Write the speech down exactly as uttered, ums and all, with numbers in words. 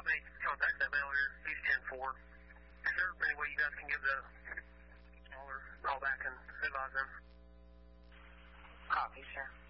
made contact that mail here. He's ten four. Is there any way you guys can give the caller call back and advise them? Copy, sir.